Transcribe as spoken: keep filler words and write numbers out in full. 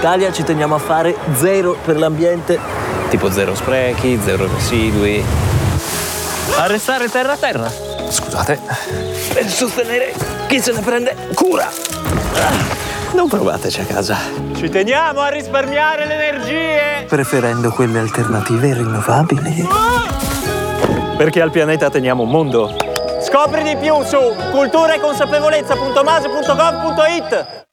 Italia ci teniamo a fare zero per l'ambiente, tipo zero sprechi, zero residui. A restare terra a terra. Scusate. Per sostenere chi se ne prende cura. Non provateci a casa. Ci teniamo a risparmiare le energie! Preferendo quelle alternative rinnovabili. Perché al pianeta teniamo un mondo. Scopri di più su cultura e consapevolezza punto mase punto gov punto it.